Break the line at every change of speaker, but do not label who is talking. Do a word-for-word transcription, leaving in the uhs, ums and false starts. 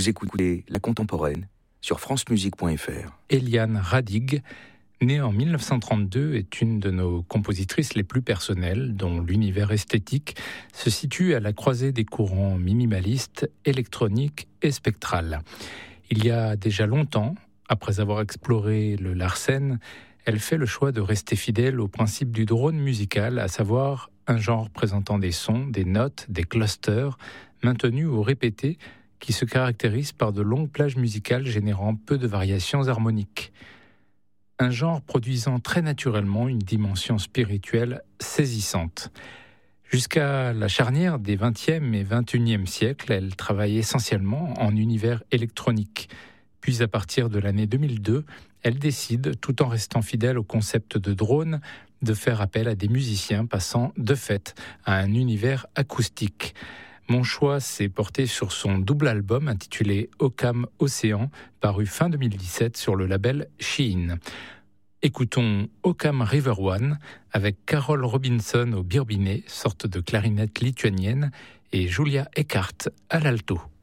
Vous écoutez La Contemporaine sur francemusique point f r.
Eliane Radig, née en mille neuf cent trente-deux, est une de nos compositrices les plus personnelles, dont l'univers esthétique se situe à la croisée des courants minimalistes, électroniques et spectrales. Il y a déjà longtemps, après avoir exploré le Larsen, elle fait le choix de rester fidèle au principe du drone musical, à savoir un genre présentant des sons, des notes, des clusters, maintenus ou répétés, qui se caractérise par de longues plages musicales générant peu de variations harmoniques. Un genre produisant très naturellement une dimension spirituelle saisissante. Jusqu'à la charnière des vingtième et vingt et unième siècles, elle travaille essentiellement en univers électronique. Puis à partir de l'année deux mille deux, elle décide, tout en restant fidèle au concept de drone, de faire appel à des musiciens passant de fait à un univers acoustique. Mon choix s'est porté sur son double album intitulé Occam Océan, paru fin deux mille dix-sept sur le label Shein. Écoutons Occam River One avec Carol Robinson au birbiné, sorte de clarinette lituanienne, et Julia Eckart à l'alto.